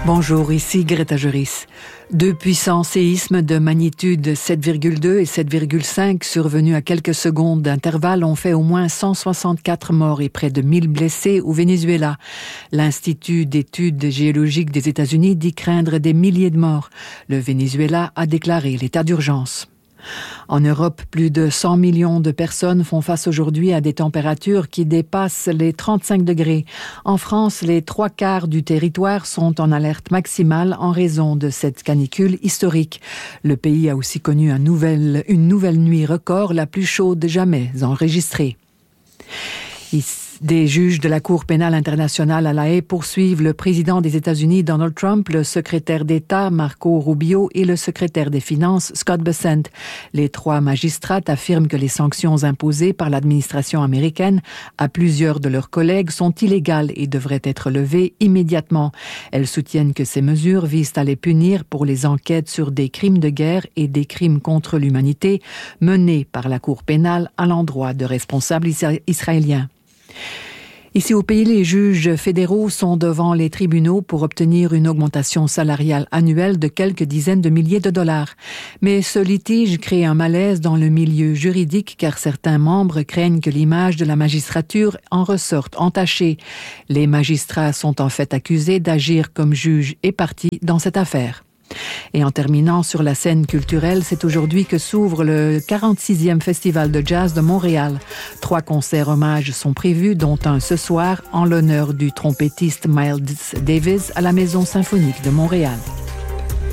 Bonjour, ici Greta Joris. Deux puissants séismes de magnitude 7,2 et 7,5 survenus à quelques secondes d'intervalle ont fait au moins 164 morts et près de 1000 blessés au Venezuela. L'Institut d'études géologiques des États-Unis dit craindre des milliers de morts. Le Venezuela a déclaré l'état d'urgence. En Europe, plus de 100 millions de personnes font face aujourd'hui à des températures qui dépassent les 35 degrés. En France, les 3/4 du territoire sont en alerte maximale en raison de cette canicule historique. Le pays a aussi connu une nouvelle nuit record, la plus chaude jamais enregistrée. Des juges de la Cour pénale internationale à La Haye poursuivent le président des États-Unis Donald Trump, le secrétaire d'État Marco Rubio et le secrétaire des Finances Scott Bessent. Les trois magistrats affirment que les sanctions imposées par l'administration américaine à plusieurs de leurs collègues sont illégales et devraient être levées immédiatement. Elles soutiennent que ces mesures visent à les punir pour les enquêtes sur des crimes de guerre et des crimes contre l'humanité menés par la Cour pénale à l'endroit de responsables israéliens. Ici au pays, les juges fédéraux sont devant les tribunaux pour obtenir une augmentation salariale annuelle de quelques dizaines de milliers de dollars. Mais ce litige crée un malaise dans le milieu juridique car certains membres craignent que l'image de la magistrature en ressorte entachée. Les magistrats sont en fait accusés d'agir comme juges et parties dans cette affaire. Et en terminant sur la scène culturelle, c'est aujourd'hui que s'ouvre le 46e Festival de Jazz de Montréal. 3 concerts hommages sont prévus, dont un ce soir en l'honneur du trompettiste Miles Davis à la Maison Symphonique de Montréal.